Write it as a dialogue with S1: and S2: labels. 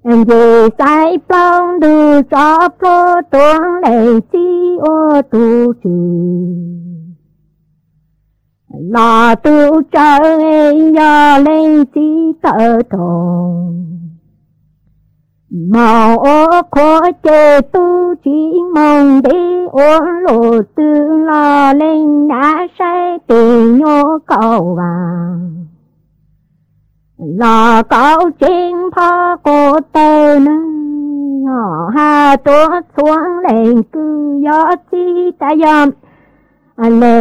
S1: Vì sai plong đưa cho pro tuôn lệ chi ô tu trì là tu trời do lên chi tờ thùng màu ô khó chê tu chỉ mong đi ôn lộ tư lo lên đã say tình nhô cầu vàng là cậu chính phó cô tơ nâng họ hà tuốt xuống lên cứ gió chi ta dòm lên